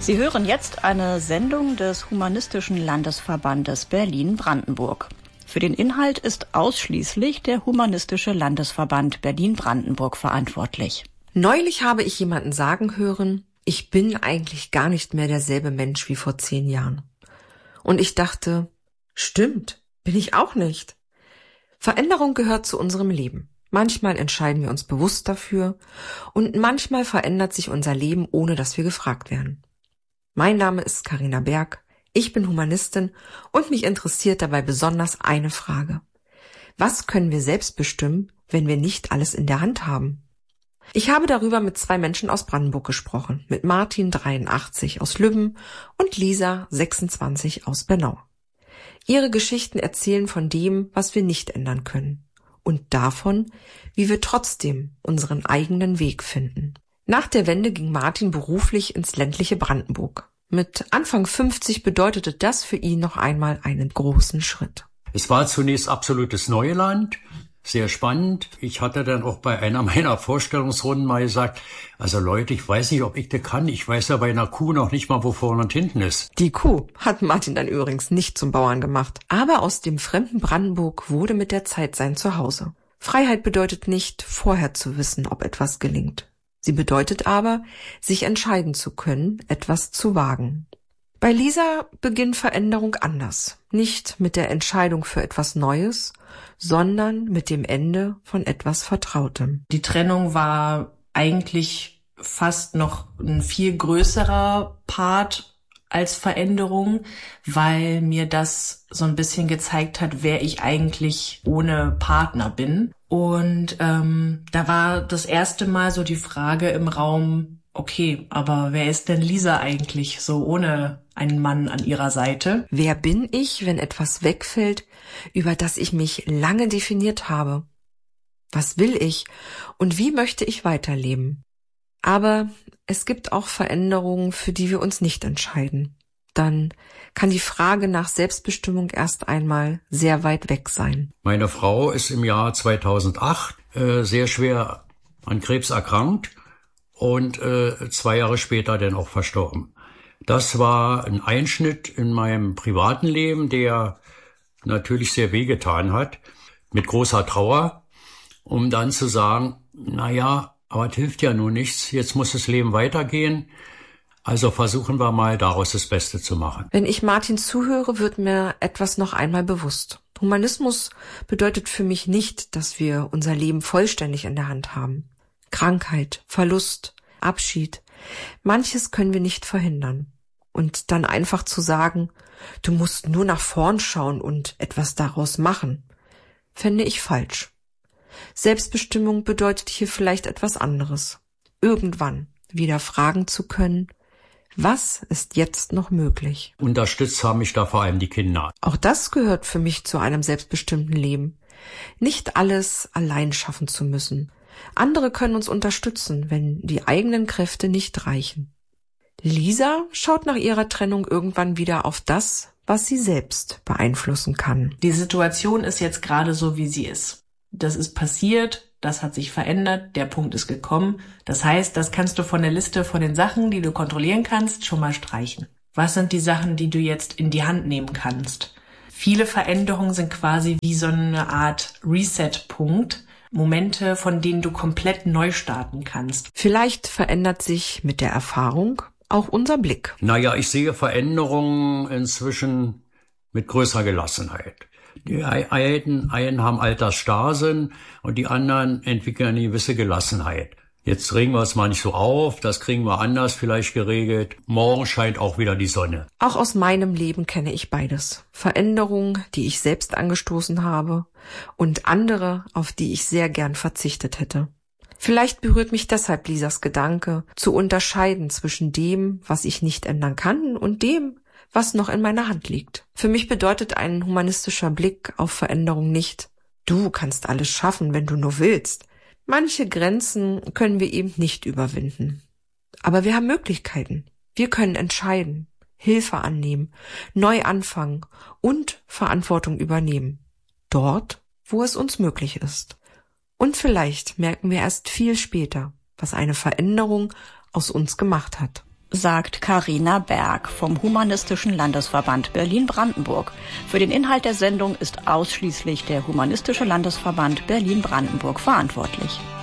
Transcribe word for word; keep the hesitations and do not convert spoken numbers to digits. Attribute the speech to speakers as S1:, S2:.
S1: Sie hören jetzt eine Sendung des Humanistischen Landesverbandes Berlin-Brandenburg. Für den Inhalt ist ausschließlich der Humanistische Landesverband Berlin-Brandenburg verantwortlich.
S2: Neulich habe ich jemanden sagen hören, ich bin eigentlich gar nicht mehr derselbe Mensch wie vor zehn Jahren. Und ich dachte, stimmt, bin ich auch nicht. Veränderung gehört zu unserem Leben. Manchmal entscheiden wir uns bewusst dafür und manchmal verändert sich unser Leben, ohne dass wir gefragt werden. Mein Name ist Carina Berg, ich bin Humanistin und mich interessiert dabei besonders eine Frage. Was können wir selbst bestimmen, wenn wir nicht alles in der Hand haben? Ich habe darüber mit zwei Menschen aus Brandenburg gesprochen, mit Martin, dreiundachtzig, aus Lübben und Lisa, sechsundzwanzig, aus Bernau. Ihre Geschichten erzählen von dem, was wir nicht ändern können und davon, wie wir trotzdem unseren eigenen Weg finden. Nach der Wende ging Martin beruflich ins ländliche Brandenburg. Mit Anfang fünfzig bedeutete das für ihn noch einmal einen großen Schritt.
S3: Es war zunächst absolutes Neuland, sehr spannend. Ich hatte dann auch bei einer meiner Vorstellungsrunden mal gesagt, also Leute, ich weiß nicht, ob ich das kann. Ich weiß ja bei einer Kuh noch nicht mal, wo vorne und hinten ist.
S2: Die Kuh hat Martin dann übrigens nicht zum Bauern gemacht. Aber aus dem fremden Brandenburg wurde mit der Zeit sein Zuhause. Freiheit bedeutet nicht, vorher zu wissen, ob etwas gelingt. Sie bedeutet aber, sich entscheiden zu können, etwas zu wagen. Bei Lisa beginnt Veränderung anders. Nicht mit der Entscheidung für etwas Neues, sondern mit dem Ende von etwas Vertrautem.
S4: Die Trennung war eigentlich fast noch ein viel größerer Part als Veränderung, weil mir das so ein bisschen gezeigt hat, wer ich eigentlich ohne Partner bin. Und ähm, da war das erste Mal so die Frage im Raum, okay, aber wer ist denn Lisa eigentlich so ohne einen Mann an ihrer Seite?
S2: Wer bin ich, wenn etwas wegfällt, über das ich mich lange definiert habe? Was will ich und wie möchte ich weiterleben? Aber es gibt auch Veränderungen, für die wir uns nicht entscheiden. Dann kann die Frage nach Selbstbestimmung erst einmal sehr weit weg sein.
S3: Meine Frau ist im Jahr zweitausendacht äh, sehr schwer an Krebs erkrankt und äh, zwei Jahre später dann auch verstorben. Das war ein Einschnitt in meinem privaten Leben, der natürlich sehr wehgetan hat, mit großer Trauer, um dann zu sagen, na ja, aber es hilft ja nun nichts, jetzt muss das Leben weitergehen. Also versuchen wir mal, daraus das Beste zu machen.
S2: Wenn ich Martin zuhöre, wird mir etwas noch einmal bewusst. Humanismus bedeutet für mich nicht, dass wir unser Leben vollständig in der Hand haben. Krankheit, Verlust, Abschied, manches können wir nicht verhindern. Und dann einfach zu sagen, du musst nur nach vorn schauen und etwas daraus machen, fände ich falsch. Selbstbestimmung bedeutet hier vielleicht etwas anderes. Irgendwann wieder fragen zu können, was ist jetzt noch möglich?
S3: Unterstützt haben mich da vor allem die Kinder.
S2: Auch das gehört für mich zu einem selbstbestimmten Leben. Nicht alles allein schaffen zu müssen. Andere können uns unterstützen, wenn die eigenen Kräfte nicht reichen. Lisa schaut nach ihrer Trennung irgendwann wieder auf das, was sie selbst beeinflussen kann.
S4: Die Situation ist jetzt gerade so, wie sie ist. Das ist passiert, das hat sich verändert, der Punkt ist gekommen. Das heißt, das kannst du von der Liste von den Sachen, die du kontrollieren kannst, schon mal streichen. Was sind die Sachen, die du jetzt in die Hand nehmen kannst? Viele Veränderungen sind quasi wie so eine Art Reset-Punkt. Momente, von denen du komplett neu starten kannst.
S2: Vielleicht verändert sich mit der Erfahrung auch unser Blick.
S3: Naja, ich sehe Veränderungen inzwischen mit größerer Gelassenheit. Die einen, einen haben Altersstarrsinn und die anderen entwickeln eine gewisse Gelassenheit. Jetzt regen wir es mal nicht so auf, das kriegen wir anders vielleicht geregelt. Morgen scheint auch wieder die Sonne.
S2: Auch aus meinem Leben kenne ich beides. Veränderungen, die ich selbst angestoßen habe und andere, auf die ich sehr gern verzichtet hätte. Vielleicht berührt mich deshalb Lisas Gedanke, zu unterscheiden zwischen dem, was ich nicht ändern kann und dem, was noch in meiner Hand liegt. Für mich bedeutet ein humanistischer Blick auf Veränderung nicht, du kannst alles schaffen, wenn du nur willst. Manche Grenzen können wir eben nicht überwinden. Aber wir haben Möglichkeiten. Wir können entscheiden, Hilfe annehmen, neu anfangen und Verantwortung übernehmen. Dort, wo es uns möglich ist. Und vielleicht merken wir erst viel später, was eine Veränderung aus uns gemacht hat.
S1: sagt Carina Berg vom Humanistischen Landesverband Berlin-Brandenburg. Für den Inhalt der Sendung ist ausschließlich der Humanistische Landesverband Berlin-Brandenburg verantwortlich.